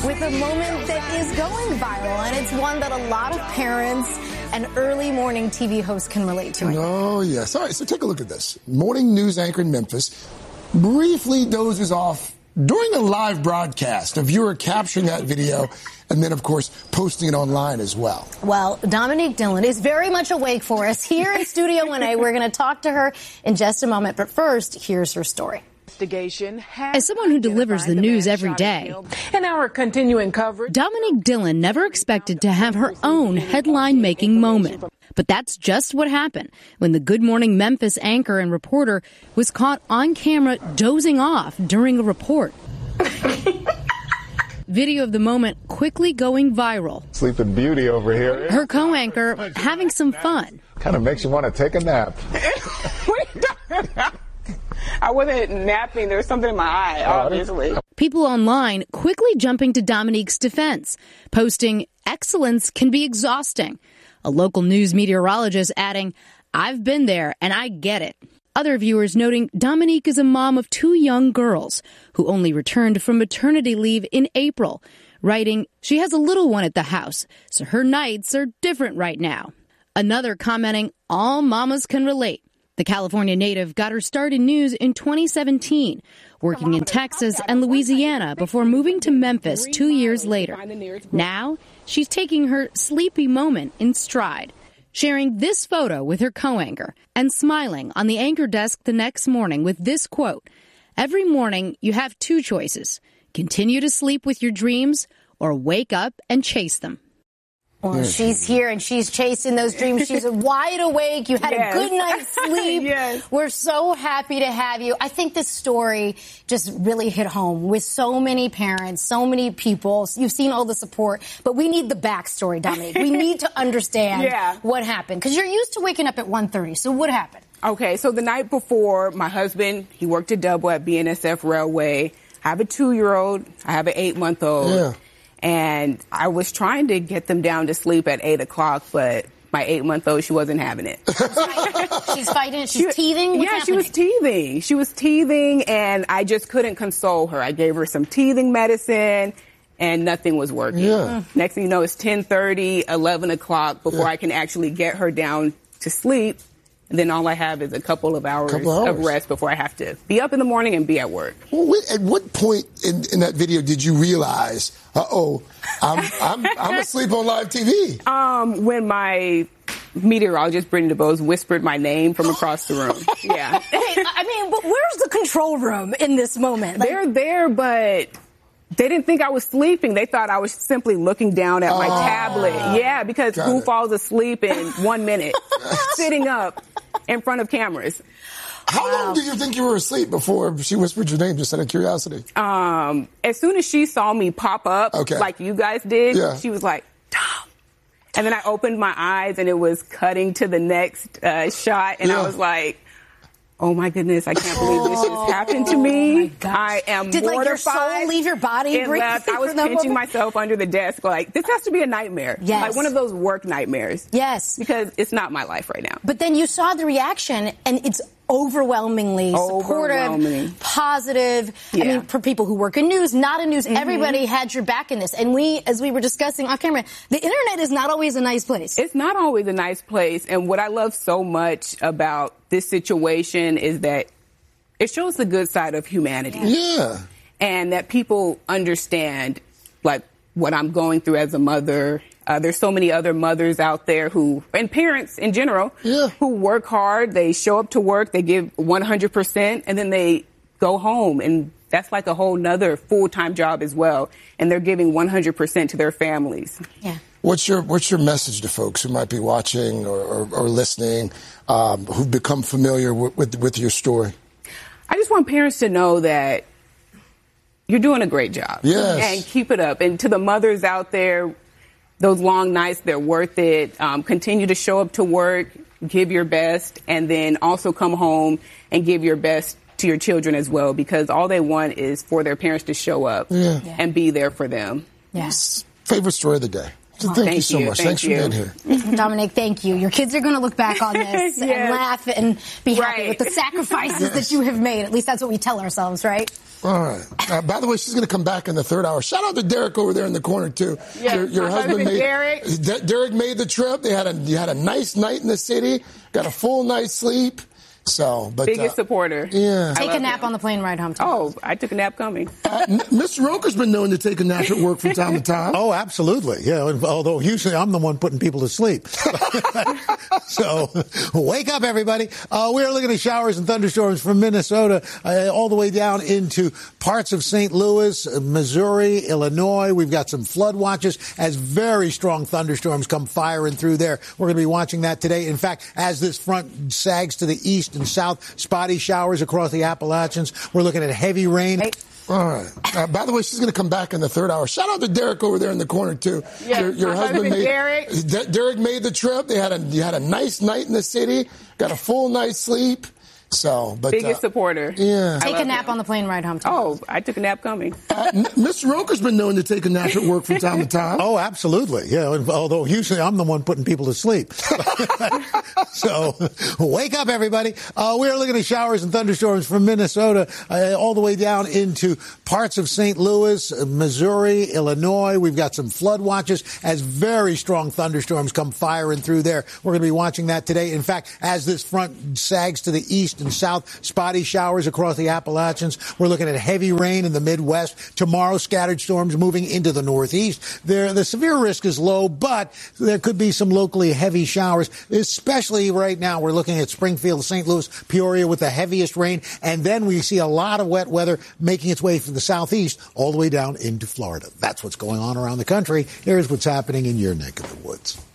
with a moment that is going viral, and it's one that a lot of parents and early morning TV hosts can relate to. Oh, yes. All right, so take a look at this. Morning news anchor in Memphis briefly dozes off during a live broadcast. A viewer capturing that video and then, of course, posting it online as well. Well, Dominique Dillon is very much awake for us here in Studio 1A. We're going to talk to her in just a moment. But first, here's her story. As someone who delivers the news every day, in our continuing coverage, Dominique Dillon never expected to have her own headline-making moment. But that's just what happened when the Good Morning Memphis anchor and reporter was caught on camera dozing off during a report. Video of the moment quickly going viral. Sleeping Beauty over here. Her co-anchor having some fun. Kind of makes you want to take a nap. I wasn't napping. There was something in my eye, obviously. People online quickly jumping to Dominique's defense, posting, "Excellence can be exhausting." A local news meteorologist adding, "I've been there and I get it." Other viewers noting Dominique is a mom of 2 young girls who only returned from maternity leave in April, writing, "She has a little one at the house, so her nights are different right now." Another commenting, "All mamas can relate." The California native got her start in news in 2017, working in Texas and Louisiana before moving to Memphis 2 years later. Now, she's taking her sleepy moment in stride, sharing this photo with her co-anchor and smiling on the anchor desk the next morning with this quote, "Every morning you have 2 choices, continue to sleep with your dreams or wake up and chase them." Well, she's here and she's chasing those dreams. She's wide awake. You had a good night's sleep. Yes. We're so happy to have you. I think this story just really hit home with so many parents, so many people. You've seen all the support, but we need the backstory, Dominique. We need to understand what happened because you're used to waking up at 1:30. So what happened? Okay, so the night before, my husband, he worked a double at BNSF Railway. I have a 2-year-old. I have an 8-month-old. Yeah. And I was trying to get them down to sleep at 8 o'clock, but my 8-month-old, she wasn't having it. She's fighting. She's teething. What's happening? She was teething. She was teething, and I just couldn't console her. I gave her some teething medicine, and nothing was working. Yeah. Next thing you know, it's 10:30, 11 o'clock before I can actually get her down to sleep. And then all I have is a couple of hours of rest before I have to be up in the morning and be at work. Well, at what point in that video did you realize, I'm asleep on live TV? When my meteorologist, Brittany DeBose, whispered my name from across the room. Yeah. I mean, but where's the control room in this moment? They're there, but they didn't think I was sleeping. They thought I was simply looking down at my tablet. Yeah, because who falls asleep in 1 minute sitting up in front of cameras? How long did you think you were asleep before she whispered your name, just out of curiosity? As soon as she saw me pop up, like you guys did, she was like, "Dom." And then I opened my eyes, and it was cutting to the next shot, and I was like, "Oh my goodness, I can't believe this just happened to me." I am mortified. Did like your soul leave your body? I was pinching myself under the desk like, this has to be a nightmare. Yes. Like one of those work nightmares. Yes. Because it's not my life right now. But then you saw the reaction, and it's overwhelmingly supportive, positive. Yeah. I mean, for people who work in news, not in news, everybody had your back in this. And as we were discussing off camera, the internet is not always a nice place. It's not always a nice place. And what I love so much about this situation is that it shows the good side of humanity. Yeah. And that people understand, like, what I'm going through as a mother. There's so many other mothers out there and parents in general, who work hard. They show up to work, they give 100%, and then they go home. And that's like a whole nother full-time job as well. And they're giving 100% to their families. Yeah. What's your message to folks who might be watching or listening, who've become familiar with your story? I just want parents to know that you're doing a great job. Yes. And keep it up. And to the mothers out there, those long nights, they're worth it. Continue to show up to work, give your best, and then also come home and give your best to your children as well, because all they want is for their parents to show up and be there for them. Yes. Favorite story of the day? Thank you so much. Thanks for being here. Dominique, thank you. Your kids are going to look back on this and laugh and be happy with the sacrifices that you have made. At least that's what we tell ourselves, right? All right. By the way, she's going to come back in the third hour. Shout out to Derek over there in the corner, too. Yeah, your husband made Derek made the trip. You had a nice night in the city, got a full night's sleep. So, but biggest supporter. Yeah. Take a nap on the plane ride home. Oh, I took a nap coming. Mr. Roker's been known to take a nap at work from time to time. Oh, absolutely. Yeah. Although usually I'm the one putting people to sleep. So wake up, everybody. We're looking at showers and thunderstorms from Minnesota all the way down into parts of St. Louis, Missouri, Illinois. We've got some flood watches as very strong thunderstorms come firing through there. We're going to be watching that today. In fact, as this front sags to the east and south, spotty showers across the Appalachians. We're looking at heavy rain. All right. By the way, she's going to come back in the third hour. Shout out to Derek over there in the corner, too. Yeah, your husband made Derek made the trip. You had a nice night in the city, got a full night's sleep. So, but biggest supporter. Yeah. Take a nap on the plane ride home. Oh, I took a nap coming. Mr. Roker's been known to take a nap at work from time to time. Oh, absolutely. Yeah. Although usually I'm the one putting people to sleep. So wake up, everybody. We're looking at showers and thunderstorms from Minnesota all the way down into parts of St. Louis, Missouri, Illinois. We've got some flood watches as very strong thunderstorms come firing through there. We're going to be watching that today. In fact, as this front sags to the east and south, spotty showers across the Appalachians. We're looking at heavy rain in the Midwest. Tomorrow, scattered storms moving into the Northeast. The severe risk is low, but there could be some locally heavy showers, especially right now. We're looking at Springfield, St. Louis, Peoria with the heaviest rain, and then we see a lot of wet weather making its way from the southeast all the way down into Florida. That's what's going on around the country. Here's what's happening in your neck of the woods.